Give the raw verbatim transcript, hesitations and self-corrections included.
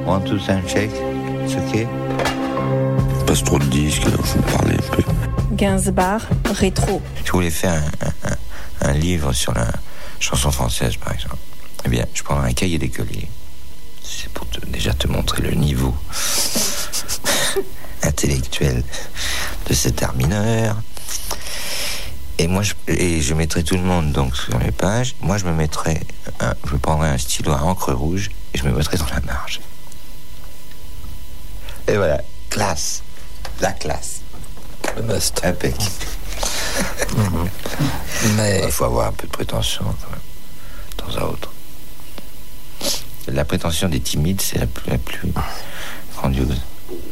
One, two, sound check. C'est ok? Passe trop de disques, alors faut me parler un peu. Gainsbourg, rétro. Je voulais faire un, un, un, un livre sur la chanson française, par exemple. Eh bien, je prendrai un cahier d'écolier. C'est pour te, déjà te montrer le niveau intellectuel de cet art mineur. Et moi, je, et je mettrai tout le monde donc sur les pages. Moi, je me mettrai, un, je prendrai un stylo à encre rouge et je me mettrai dans la marge. Et voilà, classe, la classe. Le must. Impec. Mmh. Mais il faut avoir un peu de prétention, quand même, de temps à autre. La prétention des timides, c'est la plus, la plus grandiose.